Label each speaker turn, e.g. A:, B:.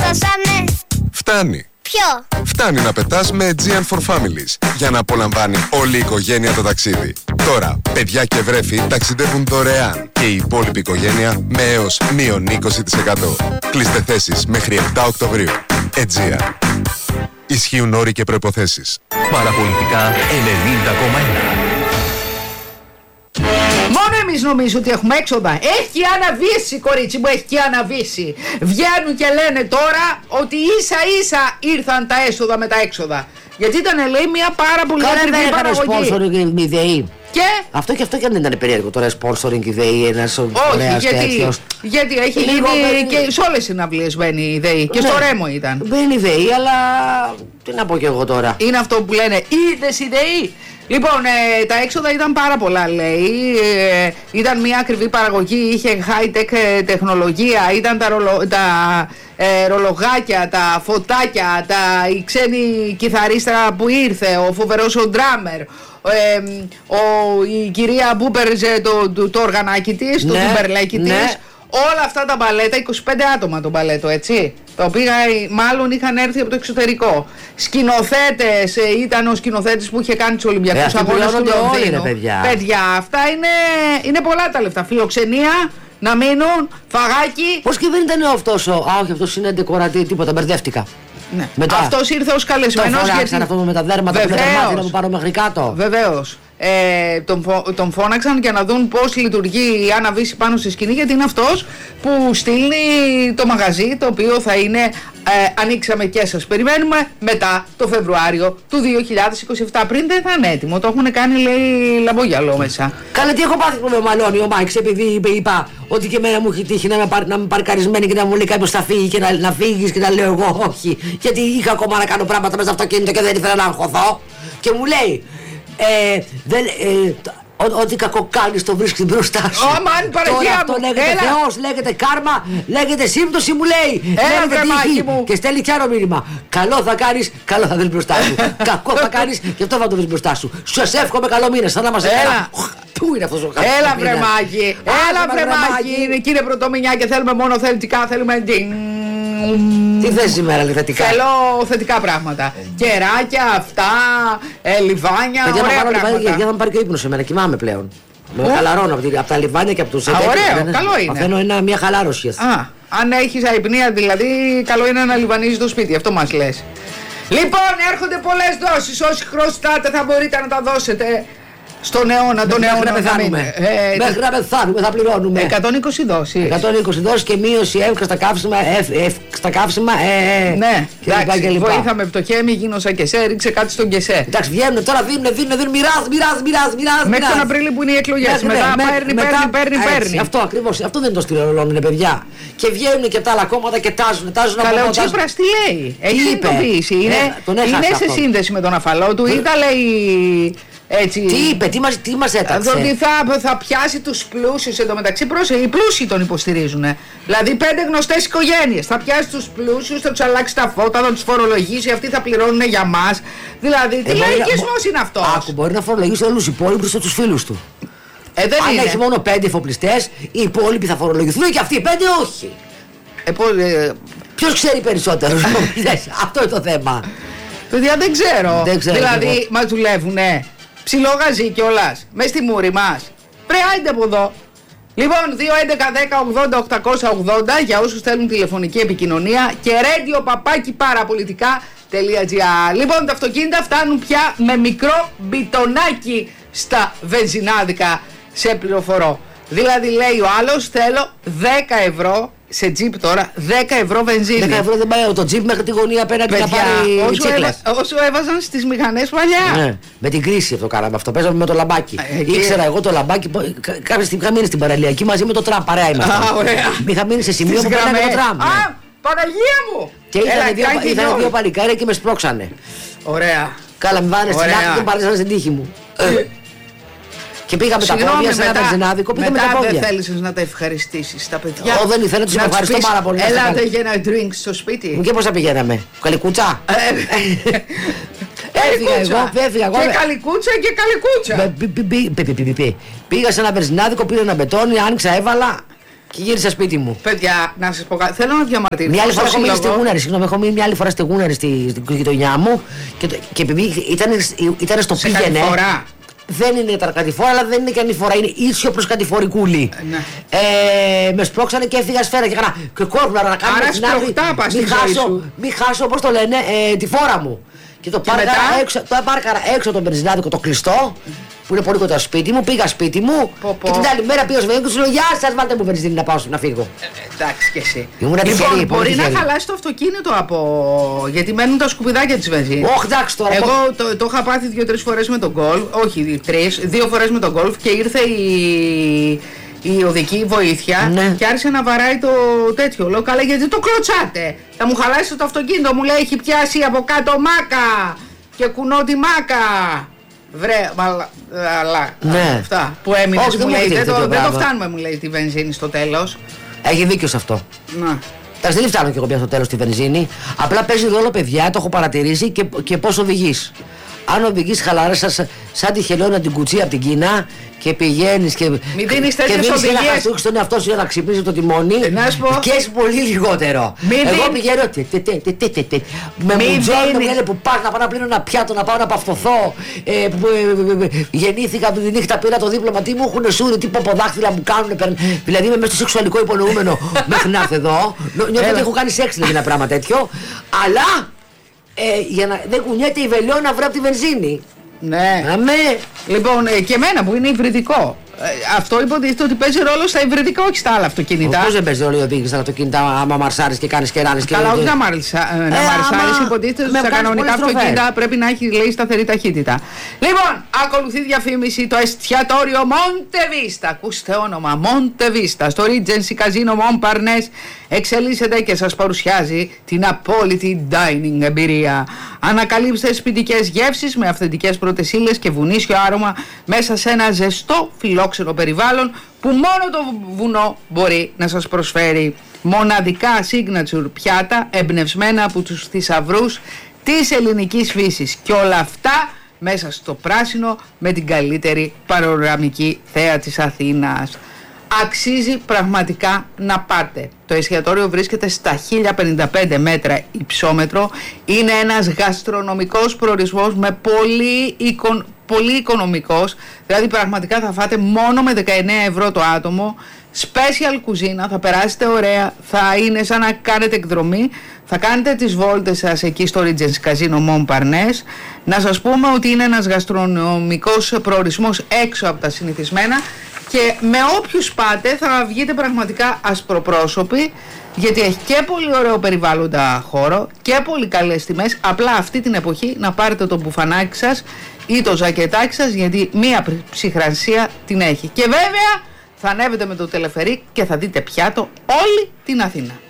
A: πετάμε.
B: Φτάνει.
A: Ποιο?
B: Φτάνει να πετάς με Aegean for Families για να απολαμβάνει όλη η οικογένεια το ταξίδι. Τώρα, παιδιά και βρέφη ταξιδεύουν δωρεάν και η υπόλοιπη οικογένεια με έως μείον 20%. Κλείστε θέσεις μέχρι 7 Οκτωβρίου. Aegean. Ισχύουν όροι και προϋποθέσεις.
C: Παραπολιτικά 90,1.
D: Μόνο εμείς νομίζω ότι έχουμε έξοδα. Έχει αναβήσει, κορίτσι μου, έχει αναβήσει. Βγαίνουν και λένε τώρα ότι ίσα ίσα ήρθαν τα έσοδα με τα έξοδα. Γιατί ήταν, λέει, μια πάρα πολύ ακριβή παραγωγή.
E: Sponsoring η ΔΕΗ.
D: Και
E: αυτό και αυτό και αν δεν ήταν περίεργο τώρα, sponsoring η ΔΕΗ, ένας ωραίος τέτοιος.
D: Γιατί έχει γίνει και σε όλες τις συναυλίες μπαίνει η ΔΕΗ. Και στο Ρέμο ήταν.
E: Μπαίνει η ΔΕΗ, αλλά τι να πω κι εγώ τώρα.
D: Είναι αυτό που λένε, είδες η ΔΕΗ. Λοιπόν, τα έξοδα ήταν πάρα πολλά, λέει. Ήταν μια ακριβή παραγωγή, είχε high-tech τεχνολογία, ήταν τα ρολογάκια, τα φωτάκια, η ξένη κιθαρίστρα που ήρθε, ο φοβερός ο ντράμερ, η κυρία που έπαιρζε το οργανάκι της, το τουμπερλέκι της. Όλα αυτά τα μπαλέτα, 25 άτομα το μπαλέτο, έτσι, τα οποία μάλλον είχαν έρθει από το εξωτερικό. Σκηνοθέτες, ήταν ο σκηνοθέτης που είχε κάνει τους Ολυμπιακούς Αγώνες του Λονδίνου. Παιδιά, αυτά είναι πολλά τα λεφτά. Φιλοξενία, να μείνουν, φαγάκι.
E: Πώς και δεν ήταν αυτός όχι, αυτός είναι ντεκορατή, τίποτα, μπερδεύτηκα.
D: Ναι. Αυτός ήρθε ως καλεσμένος.
E: Τον αυτό με τα δέρματα που να μου πάρω μέχρι κάτω.
D: Βεβαίως. Τον φώναξαν για να δουν πώς λειτουργεί η Άννα Βύση πάνω στη σκηνή, γιατί είναι αυτός που στείλει το μαγαζί, το οποίο θα είναι ανοίξαμε και σας περιμένουμε μετά το Φεβρουάριο του 2027. Πριν δεν θα είναι έτοιμο, το έχουν κάνει, λέει, λαμπόγιαλό μέσα.
E: Καλά, τι έχω πάθει που με μαλώνει ο Μάικς, επειδή είπα ότι και εμένα μου έχει τύχει να είμαι παρκαρισμένη και να μου λέει κάποιος θα φύγει και να φύγεις και να λέω εγώ όχι, γιατί είχα ακόμα να κάνω πράγματα μέσα στο αυτοκίνητο και δεν ήθελα να αγχωθώ. Και μου λέει ό,τι κακό κάνεις το βρίσκεις μπροστά σου.
D: Αμάν, Παναγία μου.
E: Αυτό λέγεται Θεός, λέγεται κάρμα, λέγεται σύμπτωση, μου λέει. Λέγεται τύχη και στέλνει κι άλλο μήνυμα. Καλό θα κάνεις, καλό θα βρεις μπροστά σου. Κακό θα κάνεις και αυτό θα το βρεις μπροστά σου. Σου εύχομαι καλό μήνα, σαν να μας έκανα. Πού είναι αυτός ο καλός
D: μήνας? Έλα βρεμάκι, έλα βρεμάκι. Κύριε Πρωτομηνιά, και θέλουμε μόνο θετικά, θέλουμε
E: τι θες σήμερα, θετικά?
D: Θέλω θετικά πράγματα. Κεράκια, αυτά, λιβάνια, ωραία πράγματα.
E: Για να μου πάρει και ο ύπνος σήμερα, κοιμάμαι πλέον. Με χαλαρώνω από τα λιβάνια και από τους εταίρους.
D: Ωραίο, καλό είναι.
E: Παθαίνω μια χαλάρωση.
D: Αν έχεις αϊπνία δηλαδή, καλό είναι να λιβανίζεις το σπίτι, αυτό μας λες. Λοιπόν, έρχονται πολλές δόσεις. Όσοι χρωστάτε θα μπορείτε να τα δώσετε στον αιώνα, τον αιώνα.
E: Μέχρι να πεθάνουμε. Μέχρι να πεθάνουμε θα πληρώνουμε.
D: 120 δόσεις.
E: 120 δόσεις και μείωση εύκα στα καύσιμα.
D: Ναι, εντάξει, βοήθαμε από το χέμι, γίνωσα και σε, ρίξε κάτι στον κεσέ.
E: Εντάξει, βγαίνουν τώρα, δίνουν, μοιράζουν.
D: Μέχρι τον Απρίλιο που είναι οι εκλογές. Μετά παίρνει.
E: Αυτό ακριβώς, αυτό δεν το στυλολώνουν, παιδιά. Και βγαίνουν και τα άλλα κόμματα και τάζουν.
D: Καλά, ο Τσίπρας τι λέει? Έχει συνειδητοποιήσει. Είναι σε σύνδεση με τον αφαλό του ή τα λέει. Έτσι.
E: Τι είπε, τι μας έταξε?
D: Ότι θα πιάσει τους πλούσιους εντωμεταξύ. Οι πλούσιοι τον υποστηρίζουν. Δηλαδή 5 γνωστές οικογένειες. Θα πιάσει τους πλούσιους, θα τους αλλάξει τα φώτα, θα τους φορολογήσει. Αυτοί θα πληρώνουν για μας. Δηλαδή, τι λαϊκισμός είναι αυτός?
E: Άκου, μπορεί να φορολογήσει όλους τους υπόλοιπους τους φίλους του. Αν έχει μόνο 5 εφοπλιστές, οι υπόλοιποι θα φορολογηθούν και αυτοί οι 5 όχι. Ποιος ξέρει περισσότερο? Αυτό είναι το θέμα.
D: Παιδιά, δεν ξέρω. Δηλαδή, μας δουλεύουνε. Ψηλό γαζί κιόλας, μες στη μούρη μας. Άιντε από εδώ. Λοιπόν, 2.11.10.80.880 για όσους θέλουν τηλεφωνική επικοινωνία και radio@parapolitica.gr. Λοιπόν, τα αυτοκίνητα φτάνουν πια με μικρό μπιτονάκι στα βενζινάδικα, σε πληροφορώ. Δηλαδή, λέει ο άλλος, θέλω 10 ευρώ. Σε τζιπ τώρα, 10 ευρώ βενζίνη.
E: 10 ευρώ δεν πάει το τζιπ μέχρι τη γωνία απέναντι να πάρει τσίκλες.
D: Όσο έβαζαν στις μηχανές παλιά.
E: Ναι, με την κρίση αυτό κάναμε. Αυτό παίζαμε με το λαμπάκι. Ήξερα εγώ το λαμπάκι. Κάποια στιγμή είχα μείνει στην παραλιακή μαζί με το τραμ. Παρέα ήμασταν. Είχα μείνει σε σημείο που πέραμε το τραμ.
D: Παναγία μου!
E: Και ήταν δύο παλικάρια και με σπρώξανε.
D: Ωραία.
E: Καλά, με βάνε στην άκρη και παρέσανε στην τύχη μου. Και πήγαμε τα πόδια σε ένα βενζινάδικο.
D: Μετά δεν θέλησες να τα ευχαριστήσεις τα παιδιά?
E: Εγώ δεν ήθελα, τους ευχαριστώ πάρα πολύ.
D: Έλατε για ένα drink στο σπίτι.
E: Και πώς θα πηγαίναμε? Καλικούτσα? Έφυγα εγώ.
D: Και καλικούτσα και καλικούτσα.
E: Πήγα σε ένα βενζινάδικο, πήρα ένα μπετόνι, άνοιξα, έβαλα. Και γύρισα σπίτι μου.
D: Παιδιά, να σας πω κάτι. Θέλω να διαμαρτυρηθώ.
E: Μια άλλη φορά έχω μείνει στη Γούναρη. Συγγνώμη, έχω μείνει μια άλλη φορά στη Γούναρη στη γειτονιά μου. Και επειδή ήταν στο πήγαινε. Δεν είναι κατηφόρα, αλλά δεν είναι και ανηφορά. Είναι ίσιο προς κατηφορικούλη.
D: Ναι.
E: Με σπρώξανε και έφυγα σφαίρα. Και κόρπουλα να κάνω
D: την άδεια.
E: Μην χάσω, όπως το λένε, τη φόρα μου. Και το πάρκαρα έξω τον μπενζινάδικο, το κλειστό, που είναι πολύ κοντά στο σπίτι μου. Πήγα σπίτι μου και την άλλη μέρα πήγα στο βενζίνη και του λέω: Γεια σας, βάλτε μου βενζίνη να πάω να φύγω.
D: Εντάξει και εσύ.
E: Λοιπόν,
D: μπορεί να χαλάσει το αυτοκίνητο γιατί μένουν τα σκουπιδάκια της βενζίνης.
E: Όχι, εντάξει τώρα.
D: Εγώ το είχα πάθει 2-3 φορές με τον Golf. Όχι 3, 2 φορές με τον Golf και ήρθε η οδική βοήθεια και άρχισε να βαράει το τέτοιο. Λέω: Καλά, γιατί το κλωτσάτε. Θα μου χαλάσει το αυτοκίνητο. Μου λέει: Έχει πιάσει από κάτω μάκα και κουνώ τη μάκα. Βρε, αλλά αυτά που έμεινες μου λέει, δεν το φτάνουμε, μου λέει, τη βενζίνη στο τέλος.
E: Έχει δίκιο σε αυτό.
D: Να.
E: Εντάξει, δεν φτάνω κι εγώ πια στο τέλος τη βενζίνη. Απλά παίζει ρόλο, παιδιά, το έχω παρατηρήσει και πώς οδηγείς. Αν οδηγείς χαλαρά σαν τη χελώνα την κουτσί από την Κίνα και πηγαίνεις και
D: δίνεις τέτοιες οδηγίες.
E: Και δίνεις τον εαυτό σου για να ξυπνήσεις το τιμόνι και έχεις πολύ λιγότερο. Εγώ πηγαίνω με μουτζώνει που πας να πάω να πλύνω ένα πιάτο, να πάω να παυτωθώ. Γεννήθηκα από τη νύχτα, πήρα το δίπλωμα, τι μου έχουν σούρει, τι ποποδάχτυλα μου κάνουν. Δηλαδή είμαι μέσα στο σεξουαλικό υπονοούμενο μέχρι να έρθω εδώ. Νιώθω ότι έχω κάνει σεξ, δηλαδή ένα πράγμα τέτοιο. Αλλά για να δεν κουνιέται η βελόνα βρε από τη βενζίνη.
D: Ναι. Λοιπόν, και εμένα που είναι υβριδικό. Αυτό υποτίθεται ότι παίζει ρόλο στα υβριδικά, όχι στα άλλα αυτοκίνητα.
E: Πώς δεν παίζει ρόλο η οδήγηση στα αυτοκίνητα, άμα μαρσάρεις και κάνεις κεράνες και.
D: Καλά, όχι να μαρσάρεις, υποτίθεται ότι στα κανονικά αυτοκίνητα πρέπει να έχει, λέει, σταθερή ταχύτητα. Λοιπόν, ακολουθεί διαφήμιση το εστιατόριο Montevista. Ακούστε όνομα, Montevista. Στο Regency Casino Montparnasse εξελίσσεται και σας παρουσιάζει την απόλυτη dining εμπειρία. Ανακαλύψτε σπιτικές γεύσεις με αυθεντικές πρωτεσίλες και βουνίσιο άρωμα μέσα σε ένα ζεστό φιλόξενο περιβάλλον που μόνο το βουνό μπορεί να σας προσφέρει. Μοναδικά signature πιάτα εμπνευσμένα από τους θησαυρούς της ελληνικής φύσης και όλα αυτά μέσα στο πράσινο με την καλύτερη παροραμική θέα της Αθήνας. Αξίζει πραγματικά να πάτε. Το εστιατόριο βρίσκεται στα 1055 μέτρα υψόμετρο. Είναι ένας γαστρονομικός προορισμός με πολύ οικονομικός. Δηλαδή πραγματικά θα φάτε μόνο με 19 ευρώ το άτομο. Special κουζίνα, θα περάσετε ωραία, θα είναι σαν να κάνετε εκδρομή. Θα κάνετε τις βόλτες σας εκεί στο Regency Casino Montparnasse. Να σας πούμε ότι είναι ένας γαστρονομικός προορισμός έξω από τα συνηθισμένα. Και με όποιους πάτε θα βγείτε πραγματικά ασπροπρόσωποι, γιατί έχει και πολύ ωραίο περιβάλλοντα χώρο και πολύ καλές τιμές. Απλά αυτή την εποχή να πάρετε το μπουφανάκι σας ή το ζακετάκι σας, γιατί μία ψυχρασία την έχει. Και βέβαια θα ανέβετε με το τελεφερίκ και θα δείτε πιάτο όλη την Αθήνα.